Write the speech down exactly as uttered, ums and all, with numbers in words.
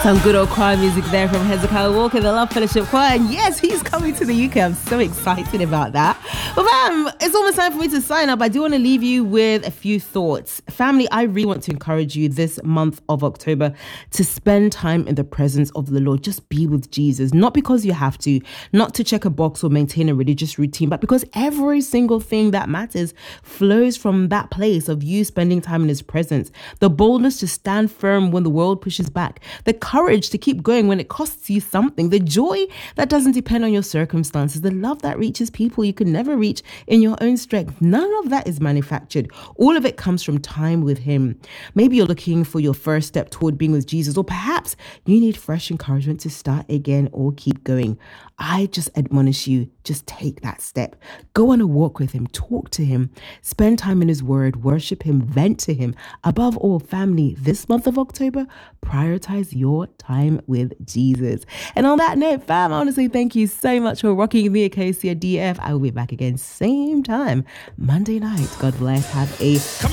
Some good old choir music there from Hezekiah Walker, the Love Fellowship Choir. And yes, he's coming to the U K. I'm so excited about that. But fam, it's almost time for me to sign up. I do want to leave you with a few thoughts. Family, I really want to encourage you this month of October to spend time in the presence of the Lord. Just be with Jesus. Not because you have to, not to check a box or maintain a religious routine, but because every single thing that matters flows from that place of you spending time in his presence. The boldness to stand firm when the world pushes back. The courage to keep going when it costs you something. The joy that doesn't depend on your circumstances. The love that reaches people you could never reach in your own strength. None of that is manufactured. All of it comes from time with him. Maybe you're looking for your first step toward being with Jesus, or perhaps you need fresh encouragement to start again or keep going. I just admonish you, just take that step. Go on a walk with him, talk to him, spend time in his word, worship him, vent to him. Above all, family, this month of October, prioritize your time with Jesus. And on that note, fam, I want to say thank you so much for rocking the Acacia D F. I will be back again same time Monday night. God bless. Have a